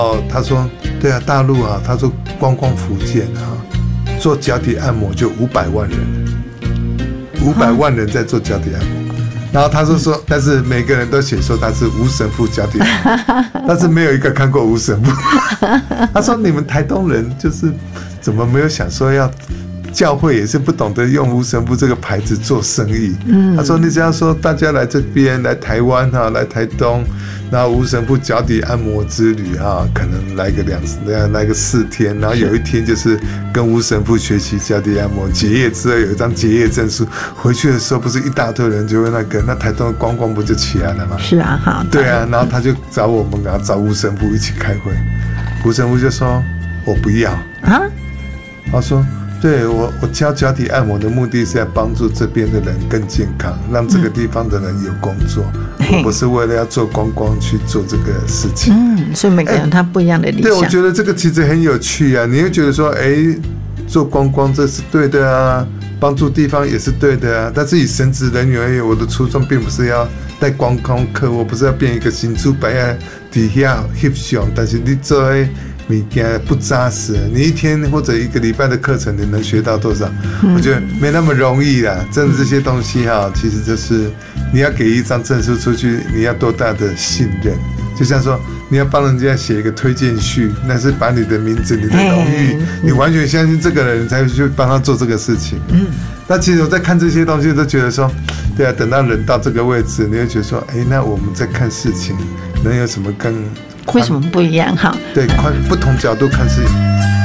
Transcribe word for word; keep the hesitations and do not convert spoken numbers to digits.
哦，他说对啊，大陆啊，他说光光福建啊，做脚底按摩就五百万人，五百万人在做脚底按摩。然后他就说，但是每个人都写说他是吴神父脚底按摩，但是没有一个看过吴神父。他说你们台东人就是怎么没有想说要教会也是不懂得用吴神父这个牌子做生意。嗯，他说你只要说大家来这边来台湾哈，来台东，然后吴神父脚底按摩之旅哈，可能来个两来个四天，然后有一天就是跟吴神父学习脚底按摩，结业之后有一张结业证书，回去的时候不是一大堆人就会那个，那台东的观光不就起来了吗？ 是啊，好， 对啊，然后他就找我们啊，找吴神父一起开会，吴神父就说我不要啊，他说。对我，我教脚底按摩的目的是要帮助这边的人更健康，让这个地方的人有工作。嗯、我不是为了要做观光去做这个事情。 嗯，所以每个人他不一样的理想。 对，我觉得这个其实很有趣啊。你会觉得说，哎，做观光这是对的啊，帮助地方也是对的啊。但是以神职人员而言，我的初衷并不是要带观光客，我不是要变一个新主摆在底下翕相，但是你做诶。物件不扎实，你一天或者一个礼拜的课程，你能学到多少？嗯、我觉得没那么容易啦。真的这些东西哈，其实就是你要给一张证书出去，你要多大的信任？就像说你要帮人家写一个推荐序，那是把你的名字、你的荣誉，你完全相信这个人，才会去帮他做这个事情。嗯，那其实我在看这些东西，都觉得说，对啊，等到人到这个位置，你会觉得说，哎，那我们在看事情能有什么更？ 为什么不一样哈？ 对，宽不同角度看事情。